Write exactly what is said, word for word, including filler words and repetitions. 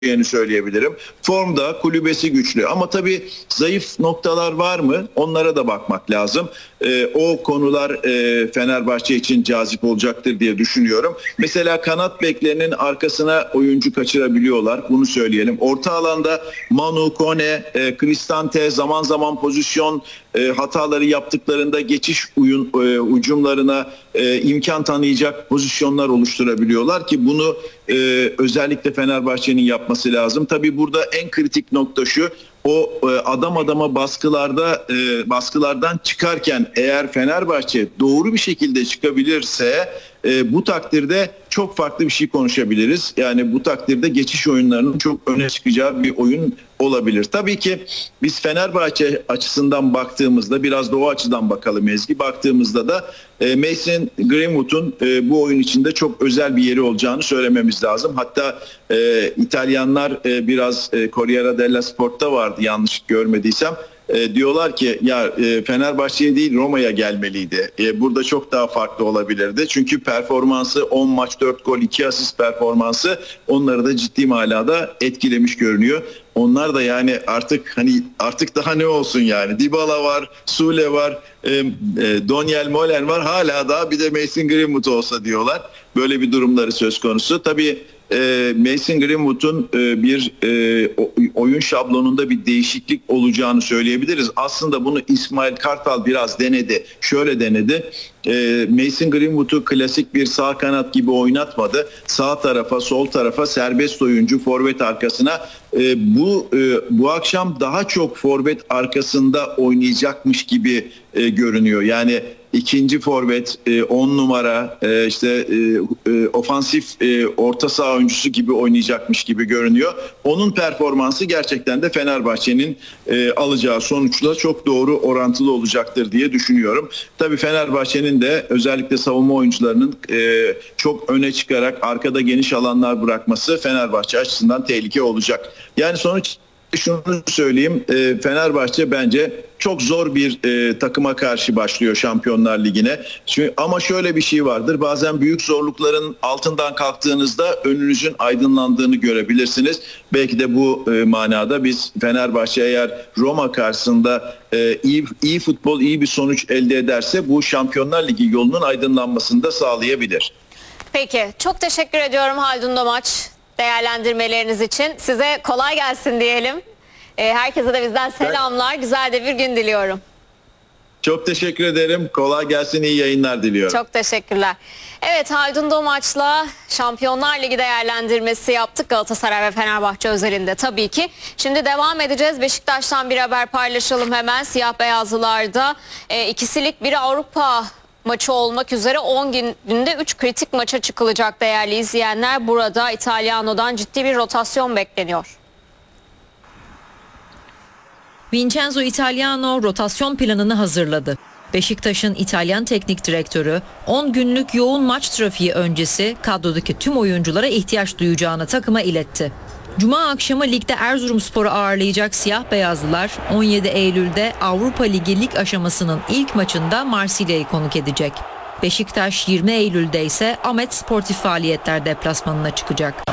yani söyleyebilirim. Formda, kulübesi güçlü ama tabii zayıf noktalar var mı? Onlara da bakmak lazım. Ee, o konular e, Fenerbahçe için cazip olacaktır diye düşünüyorum. Mesela kanat beklerinin arkasına oyuncu kaçırabiliyorlar. Bunu söyleyelim. Orta alanda Manu, Kone, e, Cristante zaman zaman pozisyon e, hataları yaptıklarında geçiş uyun, e, ucumlarına e, imkan tanıyacak pozisyonlar oluşturabiliyorlar ki bunu e, özellikle Fenerbahçe'nin yapması lazım. Tabii burada en kritik nokta şu: o e, adam adama baskılarda e, baskılardan çıkarken eğer Fenerbahçe doğru bir şekilde çıkabilirse e, bu takdirde çok farklı bir şey konuşabiliriz. Yani bu takdirde geçiş oyunlarının çok öne çıkacağı bir oyun olabilir. Tabii ki biz Fenerbahçe açısından baktığımızda, biraz da o açıdan bakalım Ezgi, baktığımızda da e, Mason Greenwood'un e, bu oyun içinde çok özel bir yeri olacağını söylememiz lazım. Hatta e, İtalyanlar e, biraz e, Corriere della Sport'ta vardı yanlış görmediysem. E, diyorlar ki ya e, Fenerbahçe'ye değil Roma'ya gelmeliydi. E, burada çok daha farklı olabilirdi. Çünkü performansı on maç dört gol iki asist performansı onları da ciddi manada etkilemiş görünüyor. Onlar da yani artık hani artık daha ne olsun yani. Dybala var, Sule var, e, e, Daniel Molen var. Hala daha bir de Mason Greenwood olsa diyorlar. Böyle bir durumları söz konusu. Tabii e, Mason Greenwood'un e, bir e, oyun şablonunda bir değişiklik olacağını söyleyebiliriz. Aslında bunu İsmail Kartal biraz denedi. Şöyle denedi. E, Mason Greenwood'u klasik bir sağ kanat gibi oynatmadı. Sağ tarafa, sol tarafa serbest oyuncu, forvet arkasına e, bu e, bu akşam daha çok forvet arkasında oynayacakmış gibi e, görünüyor. Yani ikinci forvet, on numara, işte ofansif orta saha oyuncusu gibi oynayacakmış gibi görünüyor. Onun performansı gerçekten de Fenerbahçe'nin alacağı sonuçla çok doğru orantılı olacaktır diye düşünüyorum. Tabii Fenerbahçe'nin de özellikle savunma oyuncularının çok öne çıkarak arkada geniş alanlar bırakması Fenerbahçe açısından tehlike olacak. Yani sonuç şunu söyleyeyim, Fenerbahçe bence çok zor bir e, takıma karşı başlıyor Şampiyonlar Ligi'ne. Çünkü, ama şöyle bir şey vardır. Bazen büyük zorlukların altından kalktığınızda önünüzün aydınlandığını görebilirsiniz. Belki de bu e, manada biz Fenerbahçe eğer Roma karşısında e, iyi, iyi futbol, iyi bir sonuç elde ederse bu Şampiyonlar Ligi yolunun aydınlanmasını da sağlayabilir. Peki, çok teşekkür ediyorum Haldun Domaç değerlendirmeleriniz için. Size kolay gelsin diyelim. Herkese de bizden selamlar. Güzel de bir gün diliyorum. Çok teşekkür ederim. Kolay gelsin. İyi yayınlar diliyorum. Çok teşekkürler. Evet, Haldun Domaç'la Şampiyonlar Ligi değerlendirmesi yaptık Galatasaray ve Fenerbahçe özelinde tabii ki. Şimdi devam edeceğiz. Beşiktaş'tan bir haber paylaşalım hemen. Siyah beyazlılarda e, ikisilik bir Avrupa maçı olmak üzere on günde üç kritik maça çıkılacak değerli izleyenler. Burada İtalyano'dan ciddi bir rotasyon bekleniyor. Vincenzo Italiano rotasyon planını hazırladı. Beşiktaş'ın İtalyan teknik direktörü on günlük yoğun maç trafiği öncesi kadrodaki tüm oyunculara ihtiyaç duyacağını takıma iletti. Cuma akşamı ligde Erzurumspor'u ağırlayacak siyah beyazlılar on yedi Eylül'de Avrupa Ligi lig aşamasının ilk maçında Marsilya'yı konuk edecek. Beşiktaş yirmi Eylül'de ise Ahmet Sportif Faaliyetler deplasmanına çıkacak.